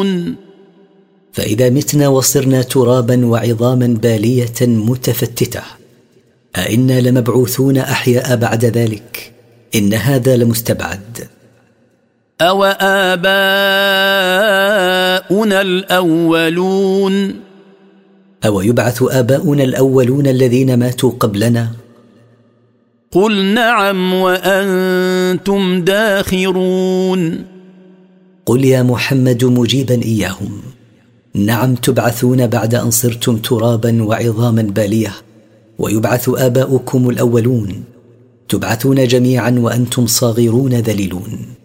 لمبعوثون فإذا متنا وصرنا ترابا وعظاما بالية متفتتة أئنا لمبعوثون أحياء بعد ذلك؟ إن هذا لمستبعد. أو آباؤنا الأولون أو يبعث آباؤنا الأولون الذين ماتوا قبلنا؟ قل نعم وأنتم داخرون. قل يا محمد مجيبا إياهم: نعم تبعثون بعد أن صرتم ترابا وعظاما بالية، ويبعث آباؤكم الأولون، تبعثون جميعا وأنتم صاغرون ذليلون.